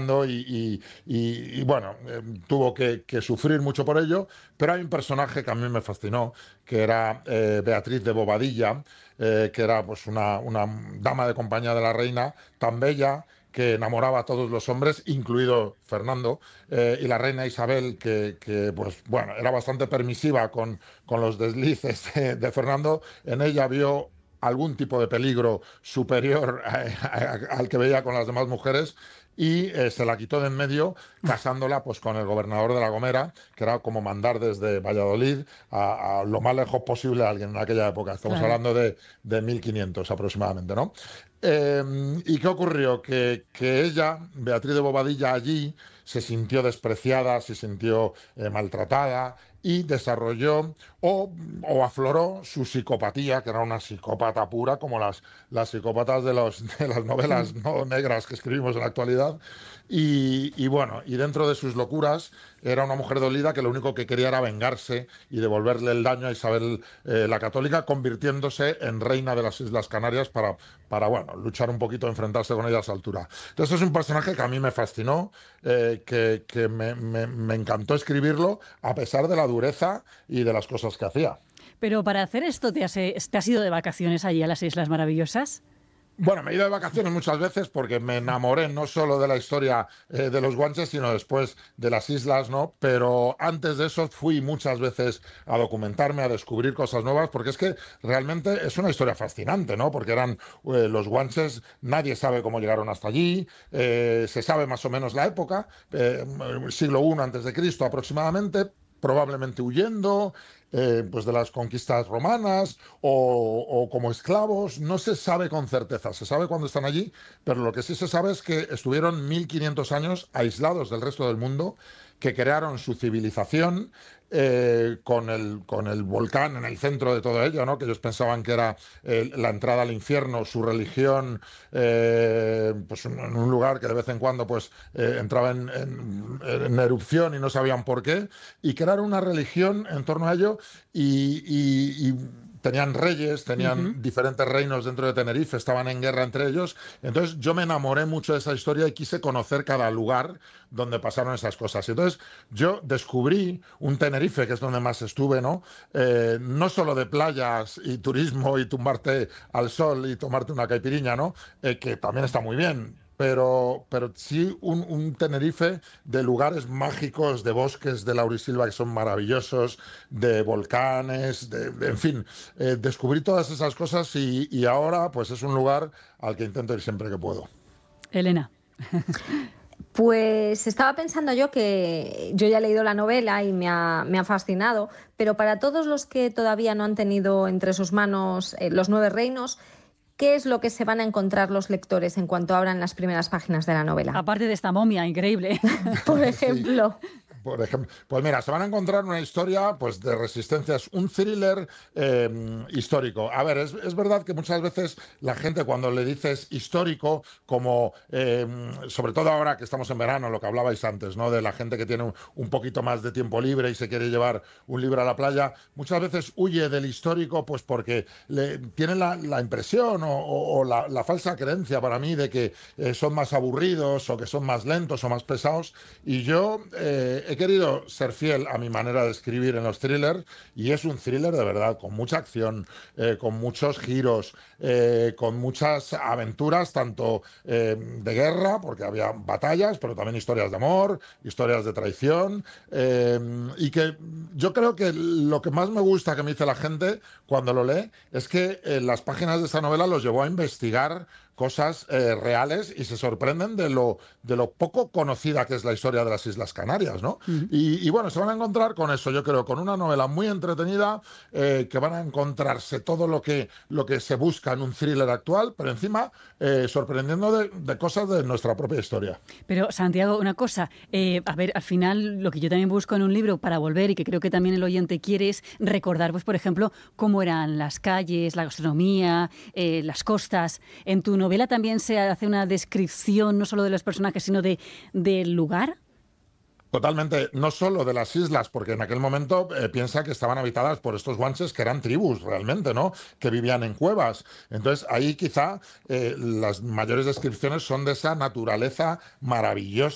Fernando bueno, tuvo que sufrir mucho por ello, pero hay un personaje que a mí me fascinó, que era Beatriz de Bobadilla, que era pues una dama de compañía de la reina, tan bella que enamoraba a todos los hombres, incluido Fernando, y la reina Isabel, pues bueno, era bastante permisiva con los deslices Fernando. En ella vio algún tipo de peligro superior al que veía con las demás mujeres y se la quitó de en medio casándola pues con el gobernador de La Gomera, que era como mandar desde Valladolid a lo más lejos posible a alguien en aquella época. Estamos Claro. hablando de 1500 aproximadamente, ¿no? ¿Y qué ocurrió? Que ella, Beatriz de Bobadilla, allí se sintió despreciada, se sintió maltratada y desarrolló o afloró su psicopatía, que era una psicópata pura, como las psicópatas de las novelas, Mm. ¿no?, negras que escribimos en la actualidad. Bueno, y dentro de sus locuras era una mujer dolida que lo único que quería era vengarse y devolverle el daño a Isabel la Católica, convirtiéndose en reina de las Islas Canarias bueno, luchar un poquito, enfrentarse con ella a esa altura. Entonces es un personaje que a mí me fascinó, que me encantó escribirlo, a pesar de la dureza y de las cosas que hacía. Pero para hacer esto, ¿te has ido de vacaciones allí a las Islas Maravillosas? Bueno, me he ido de vacaciones muchas veces porque me enamoré no solo de la historia de los guanches, sino después de las islas, ¿no? Pero antes de eso fui muchas veces a documentarme, a descubrir cosas nuevas, porque es que realmente es una historia fascinante, ¿no? Porque eran los guanches, nadie sabe cómo llegaron hasta allí, se sabe más o menos la época, siglo I antes de Cristo aproximadamente, probablemente huyendo pues de las conquistas romanas o como esclavos. No se sabe con certeza, se sabe cuándo están allí, pero lo que sí se sabe es que estuvieron 1500 años aislados del resto del mundo, que crearon su civilización con el volcán en el centro de todo ello, ¿no? Que ellos pensaban que era la entrada al infierno, su religión, pues en un lugar que de vez en cuando pues entraba en erupción y no sabían por qué, y crearon una religión en torno a ello y tenían reyes, Ujú. tenían diferentes reinos dentro de Tenerife, estaban en guerra entre ellos. Entonces yo me enamoré mucho de esa historia y quise conocer cada lugar donde pasaron esas cosas. Y entonces yo descubrí un Tenerife, que es donde más estuve, ¿no? No solo de playas y turismo y tumbarte al sol y tomarte una caipiriña, ¿no? Que también está muy bien. Pero sí un Tenerife de lugares mágicos, de bosques de laurisilva que son maravillosos, de volcanes, en fin, descubrí todas esas cosas y ahora pues es un lugar al que intento ir siempre que puedo. Elena. Pues estaba pensando yo que yo ya he leído la novela y me ha fascinado, pero para todos los que todavía no han tenido entre sus manos Los Nueve Reinos, ¿qué es lo que se van a encontrar los lectores en cuanto abran las primeras páginas de la novela? Aparte de esta momia increíble. Por Sí. ejemplo. Por ejemplo, pues mira, se van a encontrar una historia pues de resistencia, es un thriller histórico. A ver, es verdad que muchas veces la gente cuando le dices histórico, como sobre todo ahora que estamos en verano, lo que hablabais antes, ¿no? De la gente que tiene un poquito más de tiempo libre y se quiere llevar un libro a la playa, muchas veces huye del histórico pues porque tienen la impresión o la falsa creencia para mí de que son más aburridos o que son más lentos o más pesados. Y yo he querido ser fiel a mi manera de escribir en los thrillers y es un thriller de verdad, con mucha acción, con muchos giros, con muchas aventuras, tanto de guerra, porque había batallas, pero también historias de amor, historias de traición, y que yo creo que lo que más me gusta que me dice la gente cuando lo lee es que las páginas de esta novela los llevó a investigar cosas reales y se sorprenden de lo poco conocida que es la historia de las Islas Canarias, ¿no? Ujú. Bueno, se van a encontrar con eso, yo creo, con una novela muy entretenida, que van a encontrarse todo lo que se busca en un thriller actual, pero encima sorprendiendo de cosas de nuestra propia historia. Pero, Santiago, una cosa, a ver, al final lo que yo también busco en un libro para volver y que creo que también el oyente quiere es recordar, pues, por ejemplo, cómo eran las calles, la gastronomía, las costas. En tu novela también se hace una descripción no solo de los personajes, sino del lugar. Totalmente, no solo de las islas, porque en aquel momento piensa que estaban habitadas por estos guanches que eran tribus realmente, ¿no? Que vivían en cuevas. Entonces ahí quizá las mayores descripciones son de esa naturaleza maravillosa